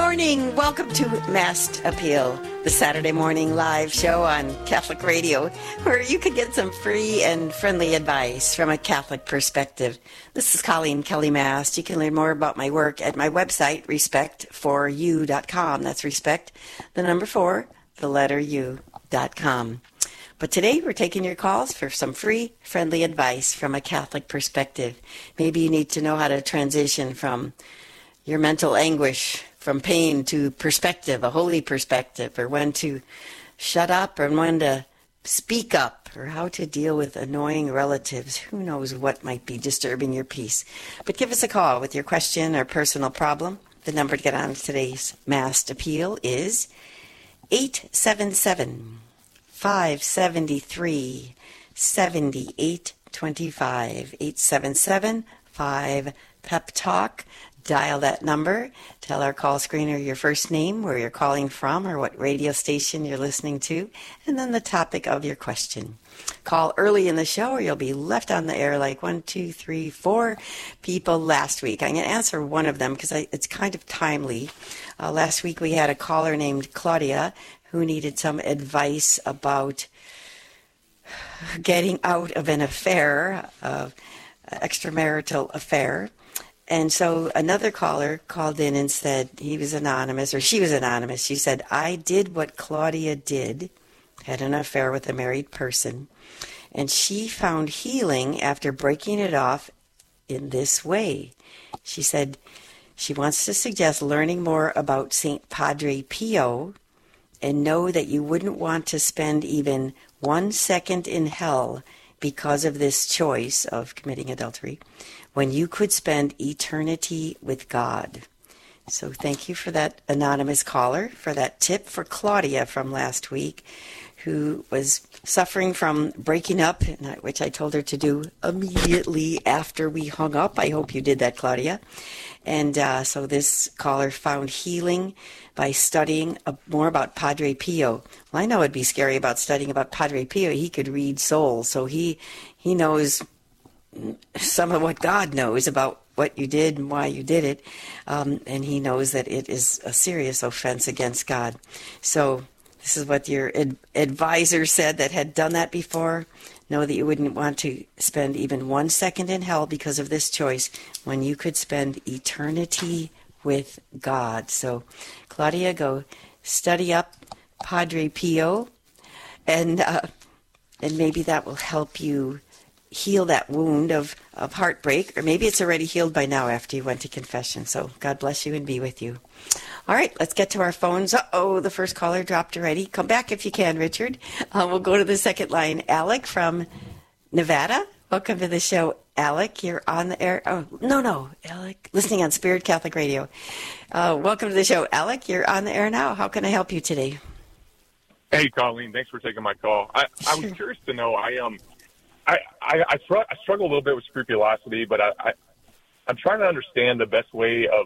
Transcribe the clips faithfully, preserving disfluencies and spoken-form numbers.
morning. Welcome to Masked Appeal, the Saturday morning live show on Catholic Radio, where you can get some free and friendly advice from a Catholic perspective. This is Colleen Kelly Mast. You can learn more about my work at my website, respect for you dot com. That's respect, the number four, the letter U dot com. But today we're taking your calls for some free, friendly advice from a Catholic perspective. Maybe you need to know how to transition from your mental anguish, from pain to perspective, a holy perspective, or when to shut up and when to speak up, or how to deal with annoying relatives. Who knows what might be disturbing your peace. But give us a call with your question or personal problem. The number to get on today's Masked Appeal is eight seven seven, five seven three, seven eight two five. eight seven seven, five, pep talk. Dial that number. Tell our call screener your first name, where you're calling from, or what radio station you're listening to, and then the topic of your question. Call early in the show or you'll be left on the air like one, two, three, four people last week. I'm going to answer one of them because it's kind of timely. Uh, last week we had a caller named Claudia who needed some advice about getting out of an affair, uh, extramarital affair. And so another caller called in and said, he was anonymous, or she was anonymous. She said, I did what Claudia did, had an affair with a married person, and she found healing after breaking it off in this way. She said she wants to suggest learning more about Saint Padre Pio, and know that you wouldn't want to spend even one second in hell because of this choice of committing adultery, when you could spend eternity with God. So thank you for that anonymous caller, for that tip for Claudia from last week, who was suffering from breaking up, which I told her to do immediately after we hung up. I hope you did that, Claudia. And uh, so this caller found healing by studying uh, more about Padre Pio. Well, I know it'd be scary about studying about Padre Pio. He could read souls, so he he knows some of what God knows about what you did and why you did it, um, and he knows that it is a serious offense against God. So this is what your ad- advisor said that had done that before. Know that you wouldn't want to spend even one second in hell because of this choice, when you could spend eternity with God. So, Claudia, go study up Padre Pio, and uh, and maybe that will help you heal that wound of, of heartbreak, or maybe it's already healed by now after you went to confession. So God bless you and be with you. All right, let's get to our phones. Uh-oh, the first caller dropped already. Come back if you can, Richard. Uh, we'll go to the second line. Alec from Nevada. Welcome to the show, Alec. You're on the air. Oh, no, no, Alec. Listening on Spirit Catholic Radio. Uh, welcome to the show, Alec. You're on the air now. How can I help you today? Hey, Colleen. Thanks for taking my call. I, sure. I was curious to know, I um, I, I, I, str- I struggle a little bit with scrupulosity, but I, I, I'm trying to understand the best way of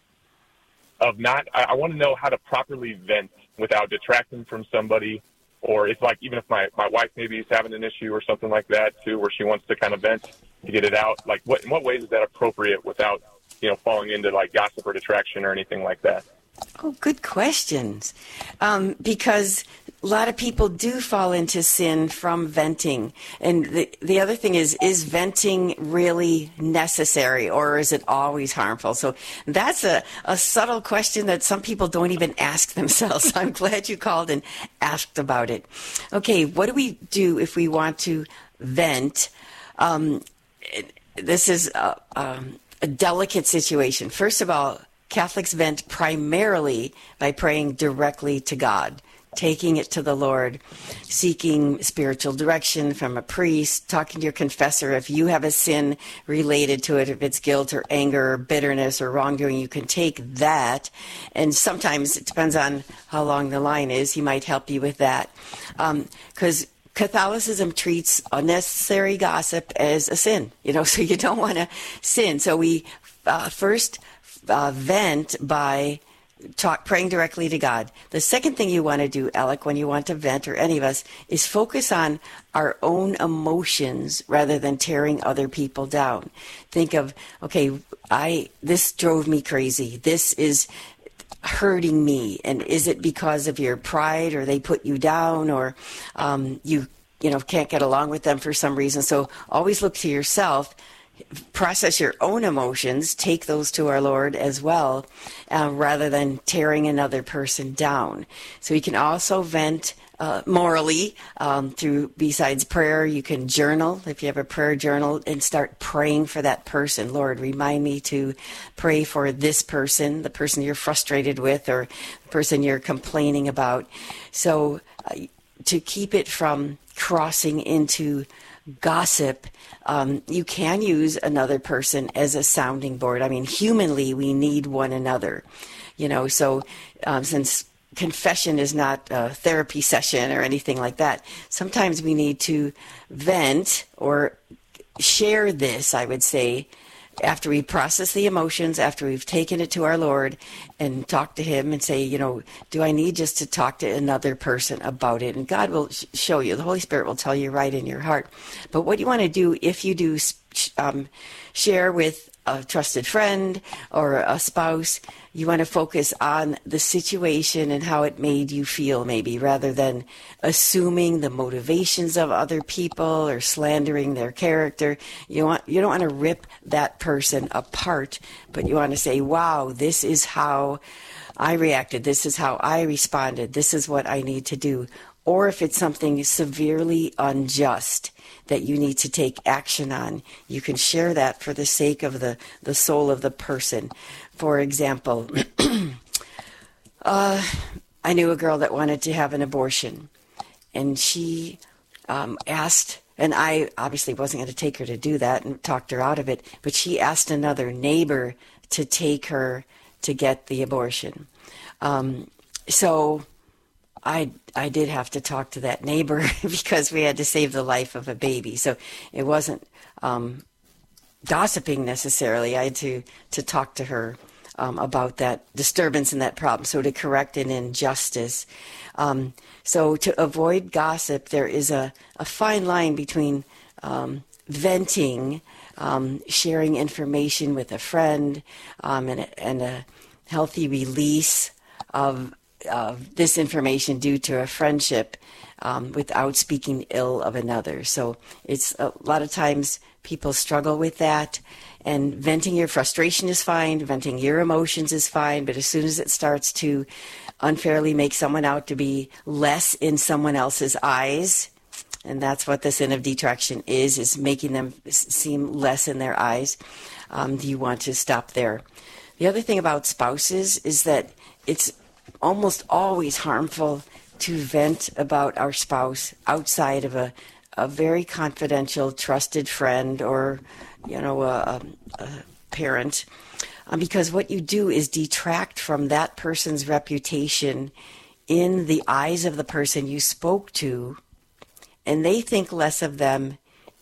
of not, I, I want to know how to properly vent without detracting from somebody, or it's like, even if my, my wife maybe is having an issue or something like that too, where she wants to kind of vent to get it out. Like, what in what ways is that appropriate without, you know, falling into like gossip or detraction or anything like that? Oh, good questions. Um, because a lot of people do fall into sin from venting. And the, the other thing is, is venting really necessary, or is it always harmful? So that's a, a subtle question that some people don't even ask themselves. I'm glad you called and asked about it. Okay, what do we do if we want to vent? Um, this is a, um, a delicate situation. First of all, Catholics vent primarily by praying directly to God, taking it to the Lord, seeking spiritual direction from a priest, talking to your confessor. If you have a sin related to it, if it's guilt or anger or bitterness or wrongdoing, you can take that. And sometimes it depends on how long the line is. He might help you with that. Because um, Catholicism treats unnecessary gossip as a sin, you know, so you don't want to sin. So we uh, first uh, vent by talk, praying directly to God. The second thing you want to do, Alec, when you want to vent, or any of us, is focus on our own emotions rather than tearing other people down. Think of, okay, I this drove me crazy. This is hurting me? And is it because of your pride, or they put you down, or um, you you know can't get along with them for some reason? So always look to yourself, process your own emotions, take those to our Lord as well, uh, rather than tearing another person down. So you can also vent uh, morally um, through, besides prayer, you can journal. If you have a prayer journal, and start praying for that person. Lord, remind me to pray for this person, the person you're frustrated with, or the person you're complaining about. So uh, to keep it from crossing into gossip, um, you can use another person as a sounding board. I mean, humanly, we need one another, you know, so um, since confession is not a therapy session or anything like that, sometimes we need to vent or share this, I would say, after we process the emotions, after we've taken it to our Lord and talk to him and say, you know, do I need just to talk to another person about it? And God will sh- show you. The Holy Spirit will tell you right in your heart. But what you want to do, if you do um, share with a trusted friend or a spouse, you want to focus on the situation and how it made you feel, maybe, rather than assuming the motivations of other people or slandering their character. You want you don't want to rip that person apart, but you want to say, wow, this is how I reacted. This is how I responded. This is what I need to do. Or if it's something severely unjust that you need to take action on, you can share that for the sake of the, the soul of the person. For example, uh, I knew a girl that wanted to have an abortion, and she um, asked, and I obviously wasn't going to take her to do that and talked her out of it, but she asked another neighbor to take her to get the abortion. Um, so I I did have to talk to that neighbor because we had to save the life of a baby. So it wasn't um, gossiping necessarily. I had to, to talk to her um, about that disturbance and that problem, so to correct an injustice. Um, so to avoid gossip, there is a, a fine line between um, venting, um, sharing information with a friend, um, and, a, and a healthy release of of this information due to a friendship, um, without speaking ill of another. So it's a lot of times people struggle with that, and venting your frustration is fine, venting your emotions is fine, but as soon as it starts to unfairly make someone out to be less in someone else's eyes, and that's what the sin of detraction is, is making them seem less in their eyes, um, you want to stop there. The other thing about spouses is that it's almost always harmful to vent about our spouse outside of a, a very confidential, trusted friend or, you know, a, a parent, um, because what you do is detract from that person's reputation in the eyes of the person you spoke to, and they think less of them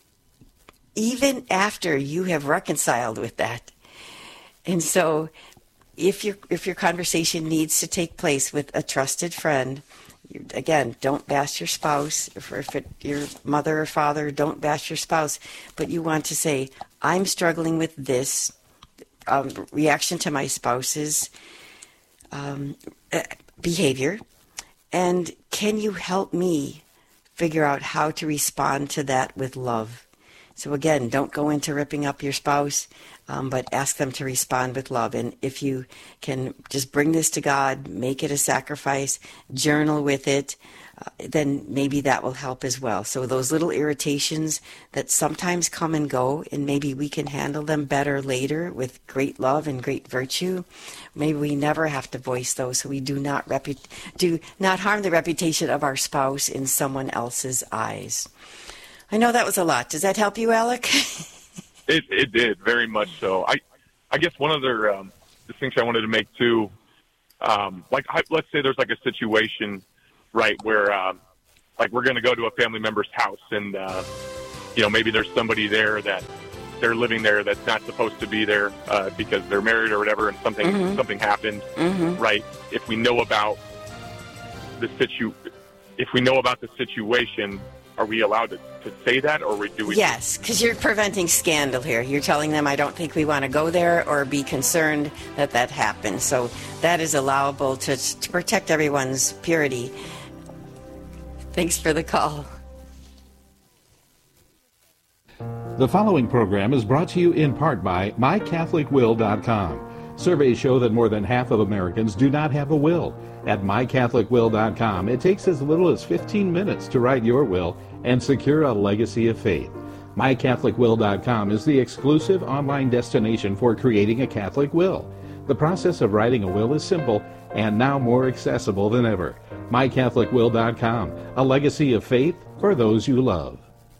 even after you have reconciled with that. And so If your if your conversation needs to take place with a trusted friend, you, again, don't bash your spouse. If, if it, your mother or father, don't bash your spouse. But you want to say, I'm struggling with this um, reaction to my spouse's um, behavior, and can you help me figure out how to respond to that with love? So again, don't go into ripping up your spouse, um, but ask them to respond with love. And if you can just bring this to God, make it a sacrifice, journal with it, uh, then maybe that will help as well. So those little irritations that sometimes come and go, and maybe we can handle them better later with great love and great virtue. Maybe we never have to voice those, so we do not repu- do not harm the reputation of our spouse in someone else's eyes. I know that was a lot. Does that help you, Alec? It it did, very much so. I I guess one other um, distinction I wanted to make too, um, like I, let's say there's like a situation, right, where um, like we're going to go to a family member's house, and uh, you know maybe there's somebody there that they're living there that's not supposed to be there uh, because they're married or whatever, and something mm-hmm. something happened, mm-hmm. right? If we know about the situ, if we know about the situation, are we allowed to, to say that, or do we? Yes, because you're preventing scandal here. You're telling them, I don't think we want to go there or be concerned that that happens. So that is allowable to, to protect everyone's purity. Thanks for the call. The following program is brought to you in part by my catholic will dot com. Surveys show that more than half of Americans do not have a will. At my catholic will dot com, it takes as little as fifteen minutes to write your will and secure a legacy of faith. my catholic will dot com is the exclusive online destination for creating a Catholic will. The process of writing a will is simple and now more accessible than ever. my catholic will dot com, a legacy of faith for those you love.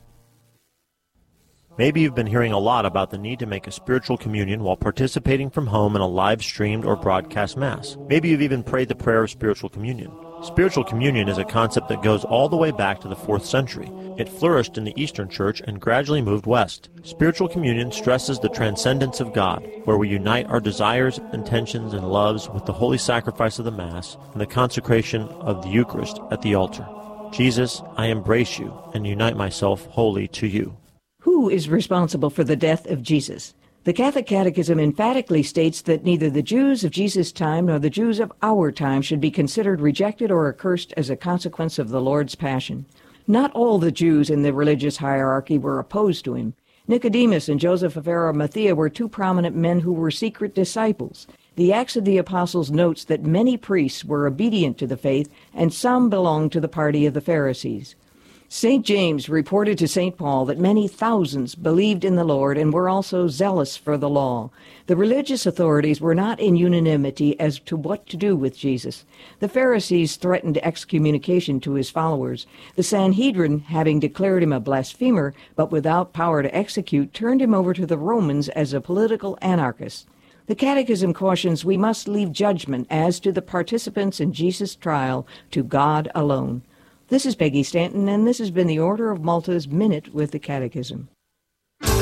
Maybe you've been hearing a lot about the need to make a spiritual communion while participating from home in a live-streamed or broadcast Mass. Maybe you've even prayed the prayer of spiritual communion. Spiritual communion is a concept that goes all the way back to the fourth century. It flourished in the Eastern Church and gradually moved west. Spiritual communion stresses the transcendence of God, where we unite our desires, intentions, and loves with the holy sacrifice of the Mass and the consecration of the Eucharist at the altar. Jesus, I embrace you and unite myself wholly to you. Who is responsible for the death of Jesus? The Catholic Catechism emphatically states that neither the Jews of Jesus' time nor the Jews of our time should be considered rejected or accursed as a consequence of the Lord's passion. Not all the Jews in the religious hierarchy were opposed to him. Nicodemus and Joseph of Arimathea were two prominent men who were secret disciples. The Acts of the Apostles notes that many priests were obedient to the faith, and some belonged to the party of the Pharisees. Saint James reported to Saint Paul that many thousands believed in the Lord and were also zealous for the law. The religious authorities were not in unanimity as to what to do with Jesus. The Pharisees threatened excommunication to his followers. The Sanhedrin, having declared him a blasphemer, but without power to execute, turned him over to the Romans as a political anarchist. The Catechism cautions we must leave judgment as to the participants in Jesus' trial to God alone. This is Peggy Stanton, and this has been the Order of Malta's Minute with the Catechism.